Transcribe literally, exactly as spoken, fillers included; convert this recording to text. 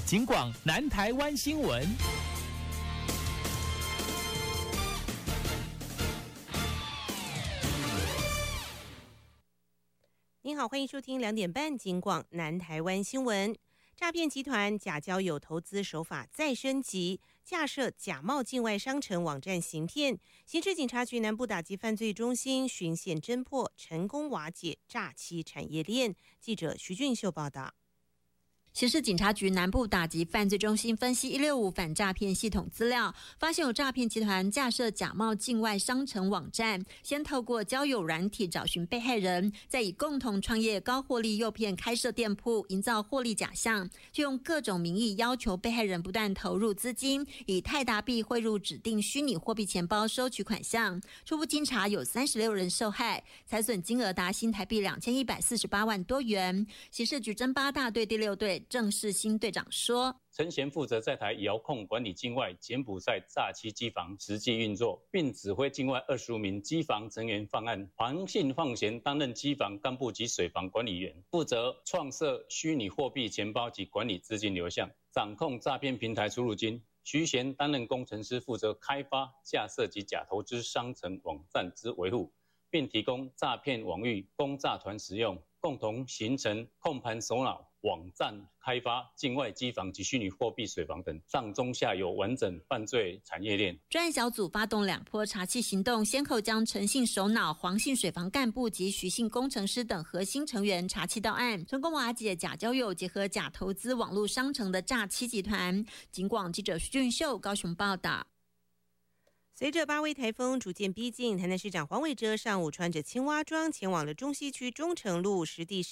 警广南台湾新闻。 您好，欢迎收听两点半警广南台湾新闻。诈骗集团假交友投资手法再升级，架设假冒境外商城网站行骗。刑事警察局南部打击犯罪中心循线侦破，成功瓦解诈欺产业链。记者徐俊秀报道。 刑事警察局南部打击犯罪中心分析一六五反诈骗系统资料，发现有诈骗集团架设假冒境外商城网站，先透过交友软体找寻被害人，再以共同创业高获利诱骗开设店铺，营造获利假象，就用各种名义要求被害人不断投入资金，以泰达币汇入指定虚拟货币钱包收取款项。初步经查有三十六人受害，财损金额达新台币两千一百四十八万多元。刑事局侦八大队第六队郑世新队长说， 陈贤负责在台遥控管理境外柬埔寨诈欺机房实际运作，并指挥境外二十五名机房成员犯案。黄信放贤担任机房干部及水房管理员，负责创设虚拟货币钱包及管理资金流向，掌控诈骗平台出入金。徐贤担任工程师，负责开发、架设及假投资商城网站之维护，并提供诈骗网域供诈团使用，共同形成控盘首脑。网站开发、境外机房及虚拟货币水房等上中下游完整犯罪产业链。 专案小组发动两波查缉行动，先后将陈姓首脑、黄姓水房干部及徐姓工程师等核心成员查缉到案，成功瓦解假交友结合假投资网络商城的诈欺集团。警广记者徐俊秀高雄报道。 随着八威台风逐渐逼近，台南市长黄伟哲上午穿着青蛙装前往了中西区中城路实地